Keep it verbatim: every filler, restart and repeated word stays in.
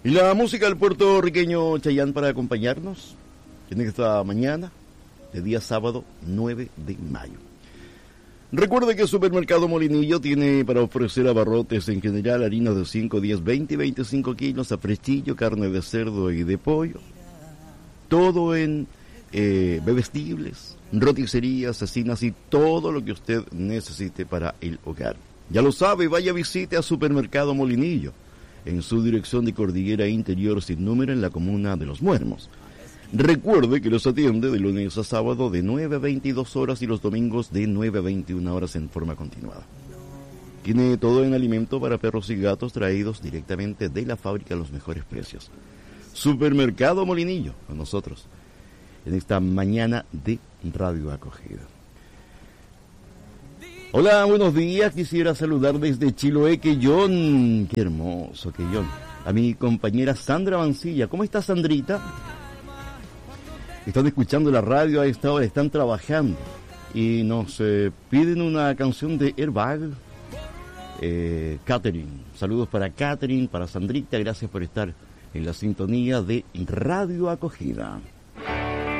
Y la música del puertorriqueño Chayanne para acompañarnos en esta mañana de día sábado nueve de mayo. Recuerde que el Supermercado Molinillo tiene para ofrecer abarrotes en general, harinas de cinco, diez, veinte y veinticinco kilos, afrestillo, carne de cerdo y de pollo. Todo en eh, bebestibles, roticerías, cecinas y todo lo que usted necesite para el hogar. Ya lo sabe, vaya visite a Supermercado Molinillo en su dirección de Cordillera Interior sin número en la comuna de Los Muermos. Recuerde que los atiende de lunes a sábado de nueve a veintidós horas y los domingos de nueve a veintiuna horas en forma continuada. Tiene todo en alimento para perros y gatos traídos directamente de la fábrica a los mejores precios. Supermercado Molinillo, con nosotros, en esta mañana de Radio Acogida. Hola, buenos días. Quisiera saludar desde Chiloé, Quellón. Qué hermoso, Quellón. A mi compañera Sandra Mancilla. ¿Cómo está, Sandrita? Están escuchando la radio a esta hora, están trabajando y nos eh, piden una canción de Airbag. Eh, Catherine, saludos para Catherine, para Sandrita, gracias por estar en la sintonía de Radio Acogida.